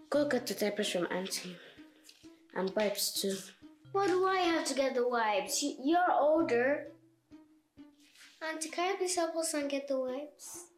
Go get the diapers from Auntie. And wipes too. Why do I have to get the wipes? You're older. Auntie, can I please help us and get the wipes?